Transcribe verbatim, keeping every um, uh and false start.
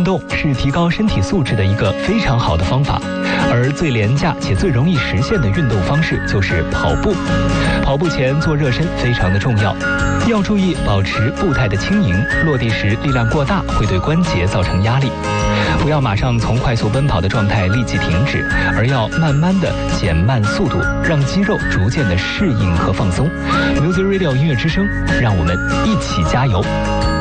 动是提高身体素质的一个非常好的方法，而最廉价且最容易实现的运动方式就是跑步。跑步前做热身非常的重要，要注意保持步态的轻盈，落地时力量过大会对关节造成压力。不要马上从快速奔跑的状态立即停止，而要慢慢的减慢速度，让肌肉逐渐的适应和放松。Music Radio 音乐之声，让我们一起加油。